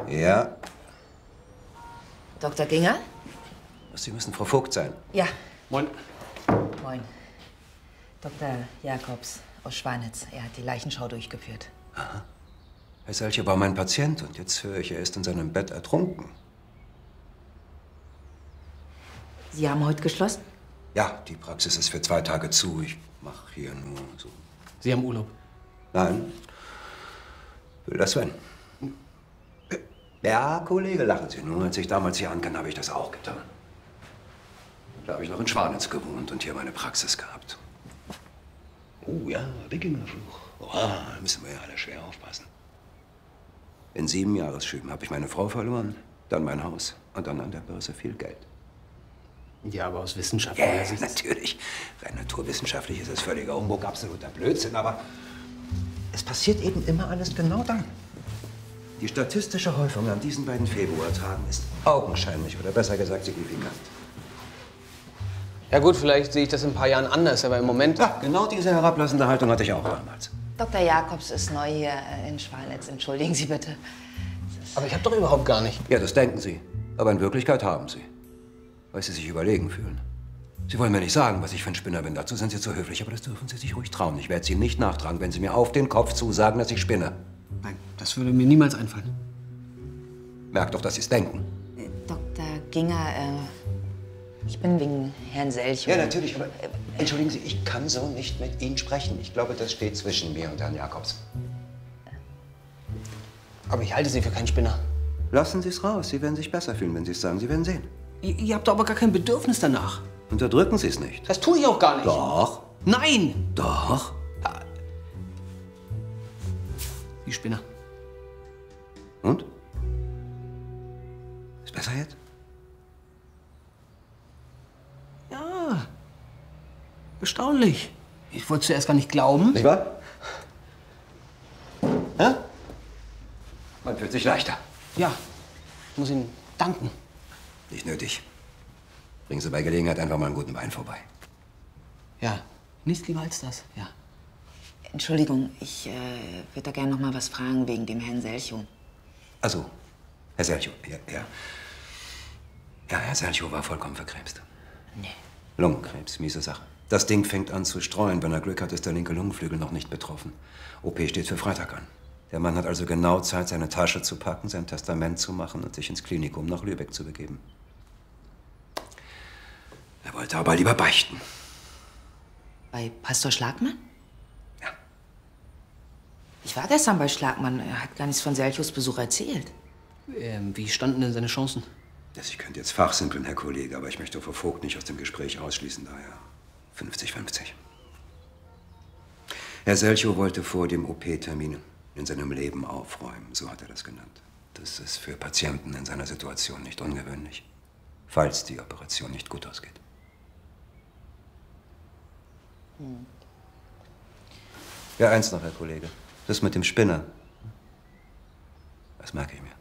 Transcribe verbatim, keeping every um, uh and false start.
Ja. Doktor Ginger? Sie müssen Frau Vogt sein. Ja. Moin. Moin. Doktor Jakobs aus Schwanitz. Er hat die Leichenschau durchgeführt. Aha. Herr Selche war mein Patient und jetzt höre ich, er ist in seinem Bett ertrunken. Sie haben heute geschlossen? Ja, die Praxis ist für zwei Tage zu. Ich mache hier nur so. Sie haben Urlaub? Nein. Will das Sven? Ja, Kollege, lachen Sie nur. Als ich damals hier ankam, habe ich das auch getan. Da habe ich noch in Schwanitz gewohnt und hier meine Praxis gehabt. Oh ja, Wikingerfluch. Oh, da müssen wir ja alle schwer aufpassen. In sieben Jahresschüben habe ich meine Frau verloren, dann mein Haus und dann an der Börse viel Geld. Ja, aber aus wissenschaftlicher Ja, Sicht. natürlich. Rein naturwissenschaftlich ist es völliger Humbug, absoluter Blödsinn, aber es passiert eben immer alles genau dann. Die statistische Häufung an diesen beiden Februartagen ist augenscheinlich oder besser gesagt signifikant. Ja gut, vielleicht sehe ich das in ein paar Jahren anders, aber im Moment... Ja, genau diese herablassende Haltung hatte ich auch damals. Doktor Jakobs ist neu hier in Schwanitz. Entschuldigen Sie bitte. Aber ich habe doch überhaupt gar nicht. Ja, das denken Sie. Aber in Wirklichkeit haben Sie. Weil Sie sich überlegen fühlen. Sie wollen mir nicht sagen, was ich für ein Spinner bin. Dazu sind Sie zu höflich, aber das dürfen Sie sich ruhig trauen. Ich werde Sie nicht nachtragen, wenn Sie mir auf den Kopf zusagen, dass ich spinne. Nein, das würde mir niemals einfallen. Merkt doch, dass Sie es denken. Äh, Doktor Ginger, äh, ich bin wegen Herrn Selchow. Ja, natürlich, aber äh, entschuldigen Sie, ich kann so nicht mit Ihnen sprechen. Ich glaube, das steht zwischen mir und Herrn Jakobs. Aber ich halte Sie für keinen Spinner. Lassen Sie es raus. Sie werden sich besser fühlen, wenn Sie es sagen. Sie werden sehen. Ihr, ihr habt doch aber gar kein Bedürfnis danach. Unterdrücken Sie es nicht. Das tue ich auch gar nicht. Doch. Nein! Doch. Die Spinner. Und? Ist besser jetzt? Ja. Erstaunlich. Ich wollte zuerst gar nicht glauben. Nicht wahr? Hä? Man fühlt sich leichter. Ja. Ich muss Ihnen danken. Nicht nötig. Bringen Sie bei Gelegenheit einfach mal einen guten Wein vorbei. Ja. Nichts lieber als das. Ja. Entschuldigung, ich äh, würde da gerne noch mal was fragen wegen dem Herrn Selchow. Also, Herr Selchow, ja, ja. Ja, Herr Selchow war vollkommen verkrebst. Nee. Lungenkrebs, miese Sache. Das Ding fängt an zu streuen. Wenn er Glück hat, ist der linke Lungenflügel noch nicht betroffen. O P steht für Freitag an. Der Mann hat also genau Zeit, seine Tasche zu packen, sein Testament zu machen und sich ins Klinikum nach Lübeck zu begeben. Er wollte aber lieber beichten. Bei Pastor Schlagmann? Ja. Ich war gestern bei Schlagmann. Er hat gar nichts von Selchows Besuch erzählt. Ähm, wie standen denn seine Chancen? Das, ich könnte jetzt fachsimpeln, Herr Kollege, aber ich möchte Frau Vogt nicht aus dem Gespräch ausschließen, daher fünfzig fünfzig. Herr Selchow wollte vor dem O P-Termin in seinem Leben aufräumen, so hat er das genannt. Das ist für Patienten in seiner Situation nicht ungewöhnlich, falls die Operation nicht gut ausgeht. Hm. Ja, eins noch, Herr Kollege. Das mit dem Spinner. Das merke ich mir.